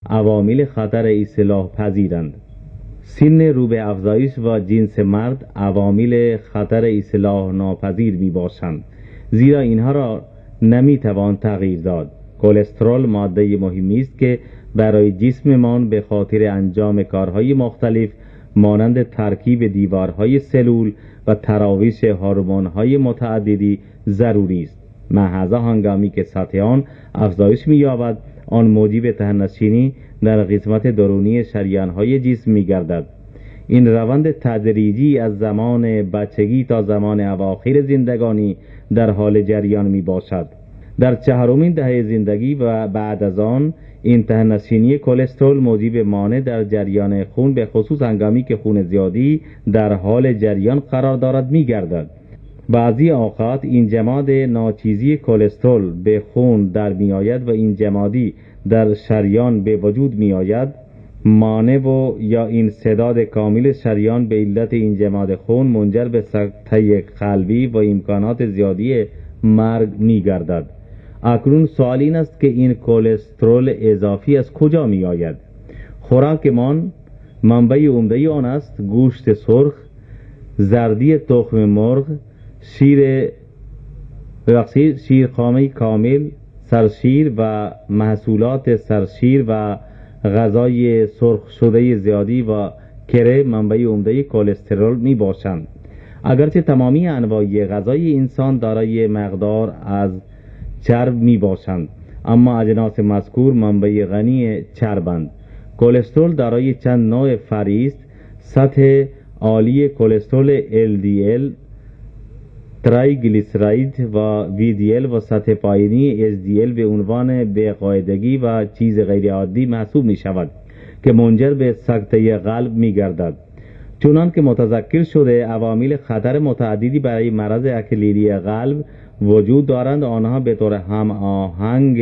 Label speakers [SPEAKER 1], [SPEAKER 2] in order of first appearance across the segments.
[SPEAKER 1] عوامل خطر اصلاح پذیرند. سن رو به افزایش و جنس مرد عوامل خطر اصلاح ناپذیر می باشند، زیرا اینها را نمی توان تغییر داد. کلسترول ماده مهمی است که برای جسممان به خاطر انجام کارهای مختلف مانند ترکیب دیوارهای سلول و تراوش هورمون‌های متعددی ضروری است. محض هنگامی که سطح آن افزایش می‌یابد، آن موجب ته‌نشینی در قسمت درونی شریان‌های جسم می‌گردد. این روند تدریجی از زمان بچگی تا زمان اواخر زندگانی در حال جریان می‌باشد. در چهارمین دهه زندگی و بعد از آن این ته‌نشینی کلسترول موجب مانع در جریان خون به خصوص هنگامی که خون زیادی در حال جریان قرار دارد می‌گردد. بعضی اوقات این جماد ناچیزی کلسترول به خون در می‌آید و این جمادی در شریان به وجود می‌آید. مانع و یا انسداد کامل شریان به علت این جماد خون منجر به سکته قلبی و امکانات زیادی مرگ می‌گردد. اکنون سوال این است که این کلسترول اضافی از کجا می آید؟ خوراکمان منبع عمده آن است گوشت سرخ، زردی تخم مرغ، شیرخامه کامل، سرشیر و محصولات سرشیر و غذای سرخ شده زیادی و کره منبع عمده کلسترول می باشند. اگرچه تمامی انواع غذای انسان دارای مقدار از چرب می باشند، اما اجناس مذکور منبع غنی چربند. کلسترول دارای چند نوع فرعی است. سطح عالی کلسترول LDL ترایگلیسیراید و VDL و سطح پایینی HDL به عنوان بی‌قاعدگی و چیز غیر عادی محسوب می شود که منجر به سکته قلب می گردد. چنان که متذکر شده عوامل خطر متعددی برای مرض اکلیلی قلب وجود دارند. آنها به طور هم آهنگ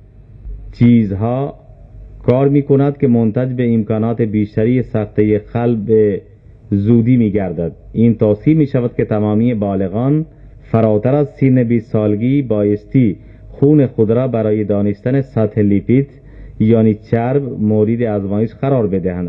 [SPEAKER 1] چیزها کار می کند که منتج به امکانات بیشتری سکته قلب زودی می گردد. این توصیه می شود که تمامی بالغان فراتر از سن 20 سالگی بایستی خون خود را برای دانستن سطح لیپید یعنی چرب مورد آزمایش قرار بدهند.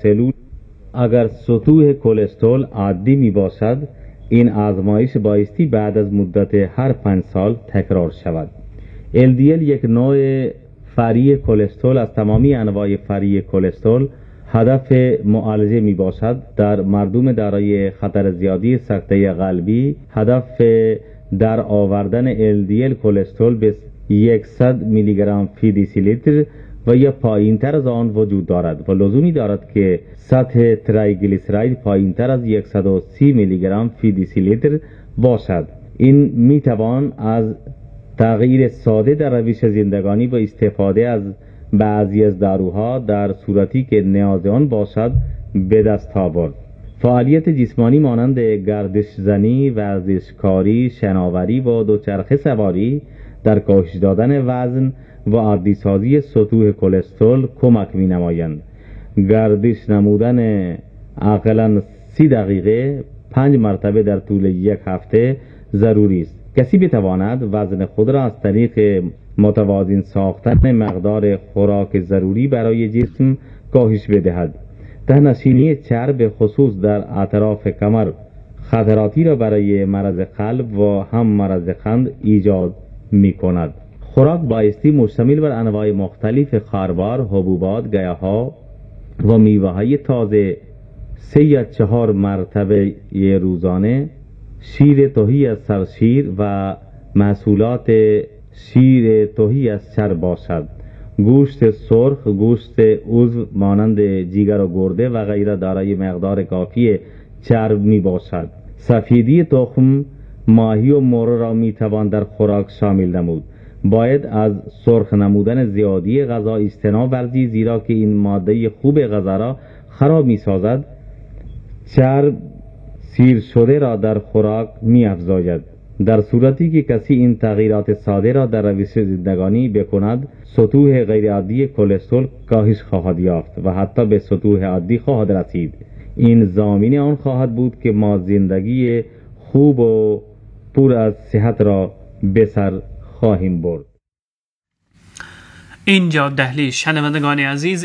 [SPEAKER 1] اگر سطوح کلسترول عادی می باشد، این آزمایش بایستی بعد از مدت هر 5 سال تکرار شود. LDL یک نوع فرعی کلسترول از تمامی انواع فرعی کلسترول هدف معالجه می باشد. در مردم دارای خطر زیادی سکته قلبی هدف در آوردن LDL کلسترول به 100 میلی گرم فی دیسی لیتر و یا پایین تر از آن وجود دارد و لزومی دارد که سطح ترایگلیسیراید پایین تر از 130 میلی گرم فی دیسی لیتر باشد. این می توان از تغییر ساده در روش زندگانی و استفاده از بعضی از داروها در صورتی که نیاز آن باشد به دست آورد. فعالیت جسمانی مانند گردش زنی، ورزشکاری، شناوری و دوچرخه سواری در کاهش دادن وزن و عادی سازی سطوح کلسترول کمک می نمایند. گردش نمودن اقلاً 30 دقیقه 5 مرتبه در طول یک هفته ضروری است. کسی بتواند وزن خود را از طریق متوازن ساختن مقدار خوراک ضروری برای جسم کاهش بدهد. ته‌نشینی چرب خصوص در اطراف کمر خطراتی را برای مرض قلب و هم مرض قند ایجاد می کند. خوراک بایستی مشتمل بر انواع مختلف خاربار، حبوبات، گیاها و میوه‌های تازه 3 یا 4 مرتبه روزانه، شیر تهی از سرشیر و محصولات شیر تهی از چرب باشد. گوشت سرخ، گوشت عضو مانند جگر و گرده و غیره دارای مقدار کافی چرب می باشد. سفیدی تخم، ماهی و مرغ را می توان در خوراک شامل نمود. باید از سرخ نمودن زیادی غذا اجتناب ورزید، زیرا که این ماده خوب غذا را خراب می سازد. چرب سیر شده را در خوراک می افزاید. در صورتی که کسی این تغییرات ساده را در روش زندگانی بکند، سطوح غیرعادی کلسترول کاهش خواهد یافت و حتی به سطوح عادی خواهد رسید. این ضامن آن خواهد بود که ما زندگی خوب و پر از صحت را به سر خواهیم برد.
[SPEAKER 2] اینجا دهلیز. شنوندگان عزیز،